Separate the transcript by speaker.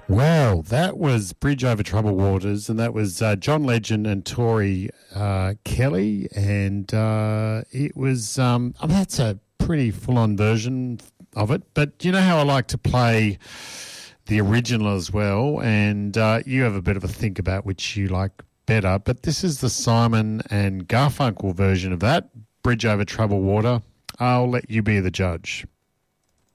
Speaker 1: Well, that was Bridge Over Troubled Waters, and that was John Legend and Tori Kelly, and it was that's a pretty full-on version of it. But you know how I like to play the original as well, and you have a bit of a think about which you like better. But this is the Simon and Garfunkel version of that, Bridge Over Troubled Water. I'll let you be the judge.